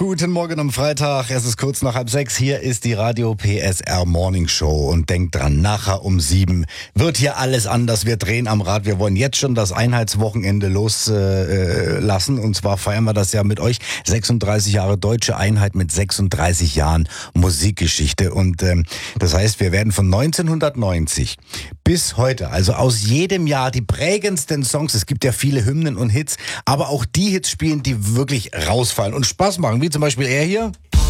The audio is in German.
Guten Morgen am Freitag, es ist kurz nach 5:30. Hier ist die Radio PSR Morning Show und denkt dran, nachher um 7 wird hier alles anders. Wir drehen am Rad, wir wollen jetzt schon das Einheitswochenende loslassen und zwar feiern wir das ja mit euch. 36 Jahre Deutsche Einheit mit 36 Jahren Musikgeschichte und das heißt, wir werden von 1990 bis heute, also aus jedem Jahr die prägendsten Songs, es gibt ja viele Hymnen und Hits, aber auch die Hits spielen, die wirklich rausfallen und Spaß machen, wie zum Beispiel er hier.